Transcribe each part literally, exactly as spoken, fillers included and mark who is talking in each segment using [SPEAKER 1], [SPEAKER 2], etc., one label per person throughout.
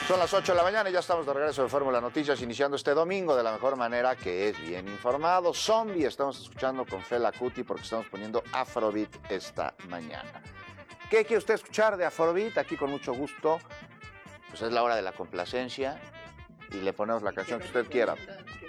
[SPEAKER 1] Son las ocho de la mañana y ya estamos de regreso de Fórmula Noticias, iniciando este domingo de la mejor manera, que es bien informado. Zombie, estamos escuchando con Fela Kuti porque estamos poniendo Afrobeat esta mañana. ¿Qué quiere usted escuchar de Afrobeat? Aquí con mucho gusto. Pues es la hora de la complacencia y le ponemos la canción que usted quiera.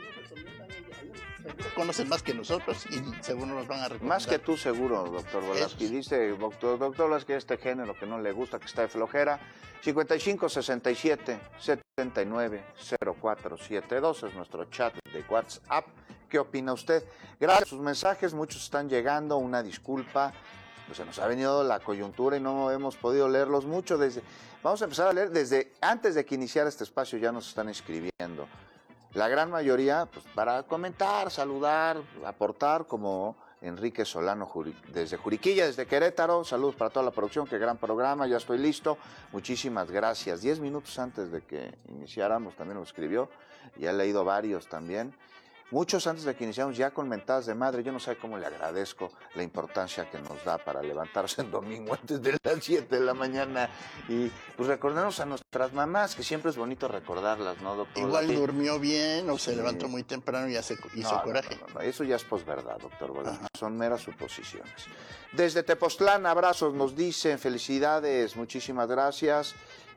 [SPEAKER 2] Conocen más que nosotros y seguro nos van a recomendar.
[SPEAKER 1] Más que tú seguro, doctor Volaski. Dice doctor, doctor Volaski, este género que no le gusta, que está de flojera. cincuenta y cinco, sesenta y siete, setenta y nueve, cero cuatro setenta y dos es nuestro chat de WhatsApp. ¿Qué opina usted? Gracias a sus mensajes, muchos están llegando. Una disculpa, pues se nos ha venido la coyuntura y no hemos podido leerlos mucho. Desde, vamos a empezar a leer desde antes de que iniciara este espacio, ya nos están escribiendo. La gran mayoría, pues para comentar, saludar, aportar, como Enrique Solano desde Juriquilla, desde Querétaro. Saludos para toda la producción, qué gran programa, ya estoy listo. Muchísimas gracias. Diez minutos antes de que iniciáramos también lo escribió, ya he leído varios también. Muchos antes de que iniciamos ya con mentadas de madre. Yo no sé cómo le agradezco la importancia que nos da para levantarse el domingo antes de las siete de la mañana y pues recordarnos a nuestras mamás, que siempre es bonito recordarlas, ¿no, doctor?
[SPEAKER 2] Igual durmió bien o se sí. levantó muy temprano y ya se hizo
[SPEAKER 1] no,
[SPEAKER 2] coraje.
[SPEAKER 1] No, no, no, eso ya es posverdad, doctor Volaski. Son meras suposiciones. Desde Tepoztlán, abrazos, nos dicen, felicidades, muchísimas gracias.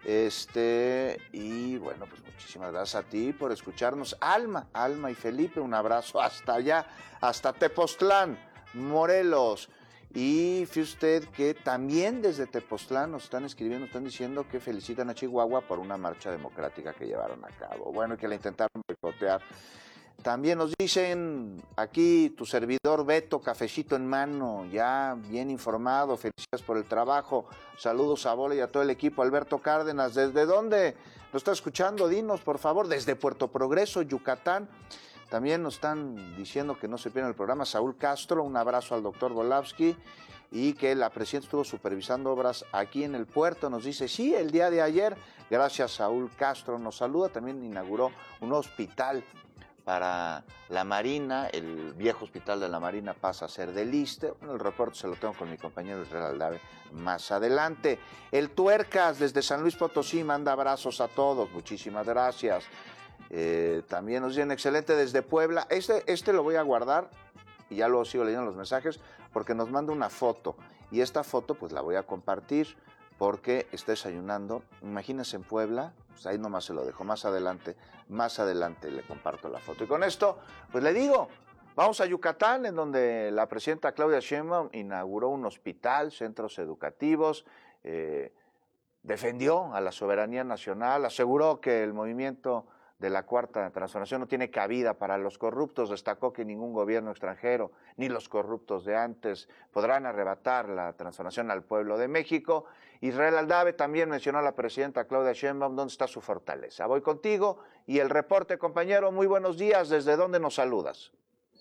[SPEAKER 1] Este, y bueno, pues muchísimas gracias a ti por escucharnos. Alma, Alma y Felipe, un abrazo hasta allá, hasta Tepoztlán, Morelos. Y fíjese usted que también desde Tepoztlán nos están escribiendo, están diciendo que felicitan a Chihuahua por una marcha democrática que llevaron a cabo. Bueno, que la intentaron boicotear. También nos dicen aquí tu servidor Beto, cafecito en mano, ya bien informado, felicidades por el trabajo, saludos a Bola y a todo el equipo. Alberto Cárdenas, ¿desde dónde nos está escuchando? Dinos, por favor, desde Puerto Progreso, Yucatán. También nos están diciendo que no se pierdan el programa. Saúl Castro, un abrazo al doctor Volavsky, y que la presidenta estuvo supervisando obras aquí en el puerto. Nos dice, sí, el día de ayer, gracias Saúl Castro, nos saluda. También inauguró un hospital para la Marina, el viejo hospital de la Marina pasa a ser del ISSSTE. Bueno, el reporte se lo tengo con mi compañero Israel Aldave más adelante. El Tuercas desde San Luis Potosí manda abrazos a todos, muchísimas gracias. Eh, también nos dicen excelente desde Puebla. Este, este lo voy a guardar y ya luego sigo leyendo los mensajes porque nos manda una foto y esta foto pues la voy a compartir porque está desayunando. Imagínense en Puebla, pues ahí nomás se lo dejo, más adelante, más adelante le comparto la foto. Y con esto, pues le digo, vamos a Yucatán, en donde la presidenta Claudia Sheinbaum inauguró un hospital, centros educativos, eh, defendió a la soberanía nacional, aseguró que el movimiento de la Cuarta Transformación no tiene cabida para los corruptos, destacó que ningún gobierno extranjero, ni los corruptos de antes, podrán arrebatar la transformación al pueblo de México. Israel Aldave también mencionó a la presidenta Claudia Sheinbaum, ¿dónde está su fortaleza? Voy contigo y el reporte, compañero, muy buenos días, ¿desde dónde nos saludas?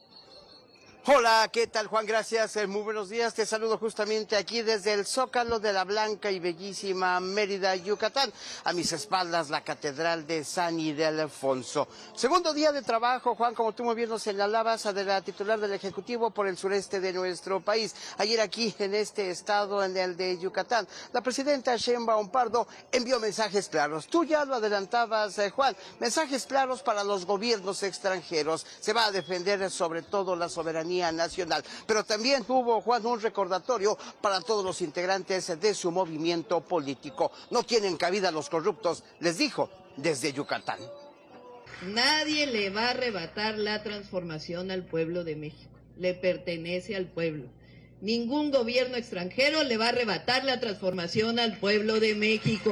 [SPEAKER 3] Hola, ¿qué tal, Juan? Gracias, muy buenos días. Te saludo justamente aquí desde el Zócalo de la blanca y bellísima Mérida, Yucatán. A mis espaldas, la Catedral de San Ildefonso. Segundo día de trabajo, Juan, como tú muy bien nos señalabas, de la titular del Ejecutivo por el sureste de nuestro país. Ayer aquí, en este estado, en el de Yucatán, la presidenta Sheinbaum Pardo envió mensajes claros. Tú ya lo adelantabas, eh, Juan, mensajes claros para los gobiernos extranjeros. Se va a defender sobre todo la soberanía nacional, pero también hubo, Juan, un recordatorio para todos los integrantes de su movimiento político. No tienen cabida los corruptos, les dijo desde Yucatán.
[SPEAKER 4] Nadie le va a arrebatar la transformación al pueblo de México, le pertenece al pueblo. Ningún gobierno extranjero le va a arrebatar la transformación al pueblo de México.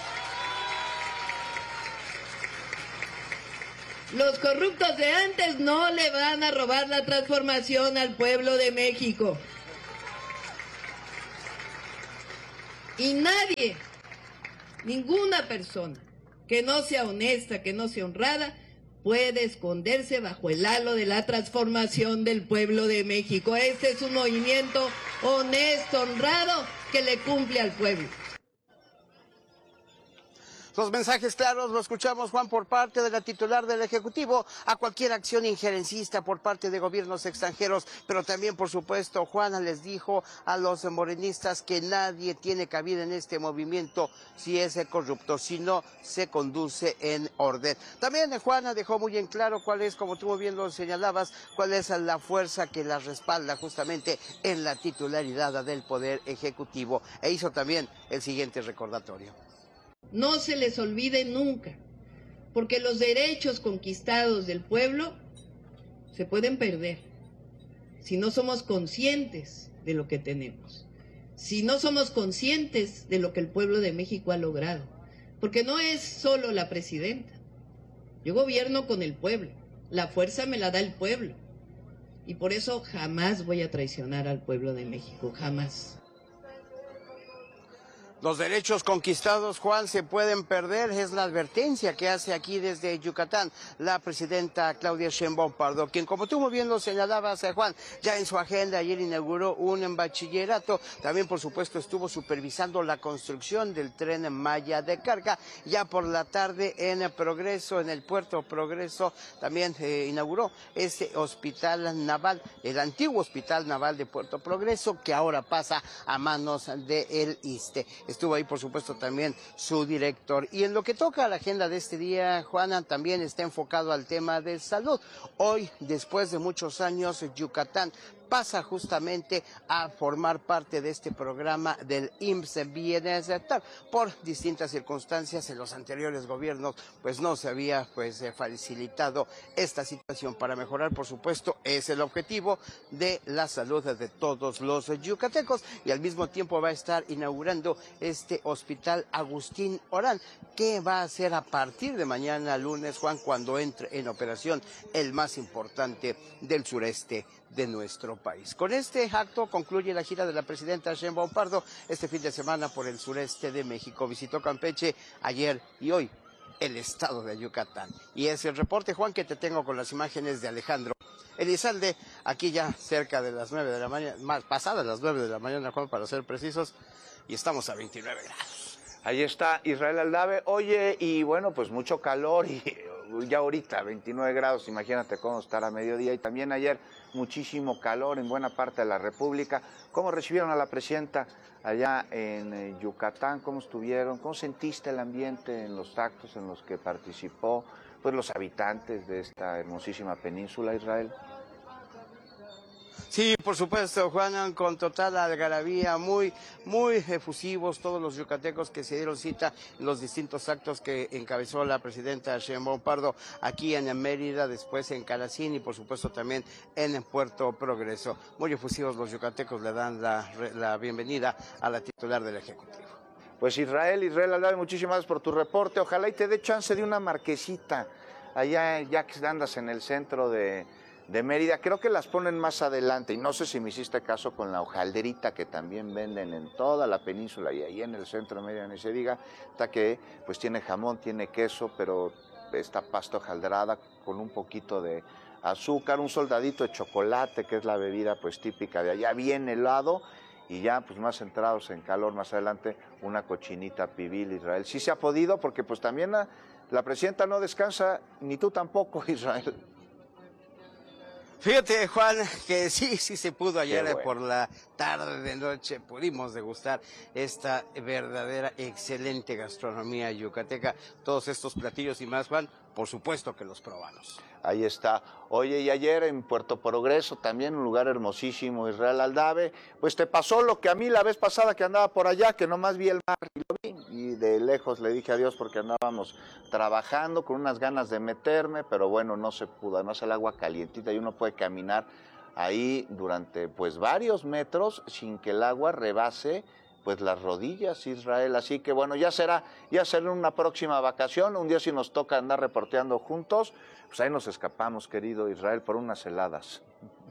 [SPEAKER 4] Los corruptos de antes no le van a robar la transformación al pueblo de México. Y nadie, ninguna persona que no sea honesta, que no sea honrada, puede esconderse bajo el halo de la transformación del pueblo de México. Este es un movimiento honesto, honrado, que le cumple al pueblo.
[SPEAKER 3] Los mensajes claros lo escuchamos, Juan, por parte de la titular del Ejecutivo a cualquier acción injerencista por parte de gobiernos extranjeros, pero también, por supuesto, Juana les dijo a los morenistas que nadie tiene cabida en este movimiento si es corrupto, si no se conduce en orden. También Juana dejó muy en claro cuál es, como tú muy bien lo señalabas, cuál es la fuerza que la respalda justamente en la titularidad del Poder Ejecutivo, e hizo también el siguiente recordatorio.
[SPEAKER 4] No se les olvide nunca, porque los derechos conquistados del pueblo se pueden perder si no somos conscientes de lo que tenemos, si no somos conscientes de lo que el pueblo de México ha logrado, porque no es solo la presidenta. Yo gobierno con el pueblo, la fuerza me la da el pueblo, y por eso jamás voy a traicionar al pueblo de México, jamás.
[SPEAKER 3] Los derechos conquistados, Juan, se pueden perder, es la advertencia que hace aquí desde Yucatán la presidenta Claudia Sheinbaum Pardo, quien, como tú muy bien lo señalabas, Juan, ya en su agenda ayer inauguró un bachillerato, también por supuesto estuvo supervisando la construcción del Tren Maya de carga, ya por la tarde en Progreso, en el puerto Progreso, también eh, inauguró ese hospital naval, el antiguo hospital naval de Puerto Progreso, que ahora pasa a manos del ISSSTE. Estuvo ahí, por supuesto, también su director. Y en lo que toca a la agenda de este día, Juana, también está enfocado al tema de salud. Hoy, después de muchos años, Yucatán pasa justamente a formar parte de este programa del I M S S Bienestar. Por distintas circunstancias en los anteriores gobiernos, pues no se había pues facilitado esta situación. Para mejorar, por supuesto, es el objetivo de la salud de todos los yucatecos, y al mismo tiempo va a estar inaugurando este hospital Agustín Orán, que va a ser a partir de mañana lunes, Juan, cuando entre en operación el más importante del sureste de nuestro país. Con este acto concluye la gira de la presidenta Sheinbaum Pardo este fin de semana por el sureste de México. Visitó Campeche ayer y hoy el estado de Yucatán. Y es el reporte, Juan, que te tengo con las imágenes de Alejandro Elizalde, aquí ya cerca de las nueve de la mañana, más pasadas las nueve de la mañana, Juan, para ser precisos, y estamos a veintinueve grados.
[SPEAKER 1] Ahí está Israel Aldave. Oye, y bueno, pues mucho calor y ya ahorita veintinueve grados, imagínate cómo estar a mediodía, y también ayer muchísimo calor en buena parte de la República. ¿Cómo recibieron a la presidenta allá en eh, Yucatán? ¿Cómo estuvieron? ¿Cómo sentiste el ambiente en los actos en los que participó pues los habitantes de esta hermosísima península, Israel?
[SPEAKER 3] Sí, por supuesto, Juan, con total algarabía, muy, muy efusivos todos los yucatecos que se dieron cita en los distintos actos que encabezó la presidenta Sheinbaum Pardo aquí en Mérida, después en Calacín y por supuesto también en Puerto Progreso. Muy efusivos los yucatecos, le dan la, la bienvenida a la titular del Ejecutivo.
[SPEAKER 1] Pues Israel, Israel Aldave, muchísimas gracias por tu reporte. Ojalá y te dé chance de una marquesita allá, ya que andas en el centro de... de Mérida. Creo que las ponen más adelante, y no sé si me hiciste caso con la hojalderita que también venden en toda la península y ahí en el centro de Mérida, ni se diga, hasta que pues tiene jamón, tiene queso, pero esta pasta hojaldrada con un poquito de azúcar, un soldadito de chocolate, que es la bebida pues típica de allá, bien helado, y ya pues más centrados en calor, más adelante una cochinita pibil, Israel. Sí se ha podido, porque pues también la, la presidenta no descansa, ni tú tampoco, Israel.
[SPEAKER 3] Fíjate, Juan, que sí, sí se pudo ayer
[SPEAKER 1] bueno.
[SPEAKER 3] por la tarde de noche, pudimos degustar esta verdadera excelente gastronomía yucateca, todos estos platillos y más, Juan, por supuesto que los probamos.
[SPEAKER 1] Ahí está. Oye, y ayer en Puerto Progreso, también un lugar hermosísimo, Israel Aldave, pues te pasó lo que a mí la vez pasada que andaba por allá, que nomás vi el mar y lo vi, y de lejos le dije adiós porque andábamos trabajando con unas ganas de meterme, pero bueno, no se pudo, además el agua calientita y uno puede caminar ahí durante pues varios metros sin que el agua rebase pues las rodillas, Israel, así que bueno, ya será, ya será una próxima vacación, un día si nos toca andar reporteando juntos, pues ahí nos escapamos, querido Israel, por unas heladas.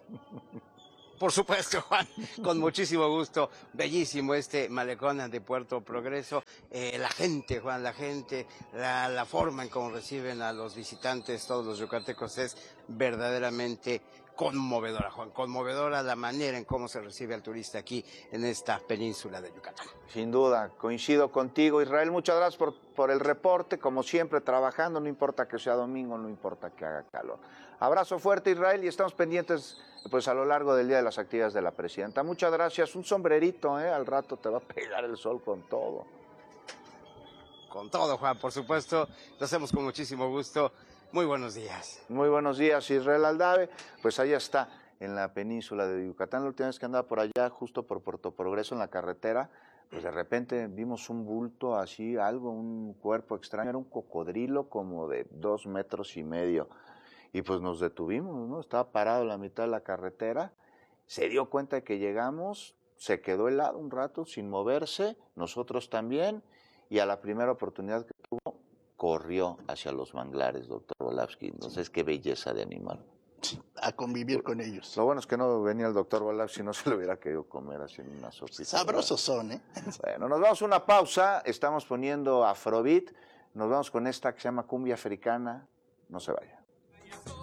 [SPEAKER 3] Por supuesto, Juan, con muchísimo gusto, bellísimo este malecón de Puerto Progreso, eh, la gente, Juan, la gente, la, la forma en cómo reciben a los visitantes, todos los yucatecos, es verdaderamente conmovedora, Juan, conmovedora la manera en cómo se recibe al turista aquí en esta península de Yucatán.
[SPEAKER 1] Sin duda, coincido contigo, Israel. Muchas gracias por, por el reporte, como siempre, trabajando, no importa que sea domingo, no importa que haga calor. Abrazo fuerte, Israel, y estamos pendientes pues a lo largo del día de las actividades de la presidenta. Muchas gracias. Un sombrerito, ¿eh? Al rato te va a pegar el sol con todo.
[SPEAKER 3] Con todo, Juan, por supuesto, lo hacemos con muchísimo gusto. Muy buenos días.
[SPEAKER 1] Muy buenos días, Israel Aldave. Pues allá está, en la península de Yucatán. La última vez que andaba por allá, justo por Puerto Progreso, en la carretera, pues de repente vimos un bulto así, algo, un cuerpo extraño. Era un cocodrilo como de dos metros y medio. Y pues nos detuvimos, ¿no? Estaba parado en la mitad de la carretera. Se dio cuenta de que llegamos, se quedó helado un rato sin moverse, nosotros también. Y a la primera oportunidad que tuvo, corrió hacia los manglares, doctor Volavsky. Entonces, qué belleza de animal.
[SPEAKER 2] A convivir con ellos.
[SPEAKER 1] Lo bueno es que no venía el doctor Volavsky, no se lo hubiera querido comer así en una sopita.
[SPEAKER 2] Sabrosos son, ¿eh?
[SPEAKER 1] Bueno, nos vamos a una pausa. Estamos poniendo Afrobeat. Nos vamos con esta que se llama Cumbia Africana. No se vaya.